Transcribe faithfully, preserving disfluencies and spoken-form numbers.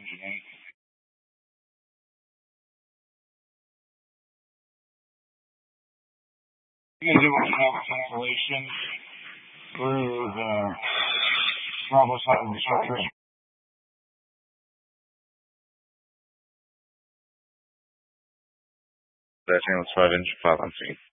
Janine. You can do a travel cancellation through the Bravo side of the structure. That channel's five inch five on feet.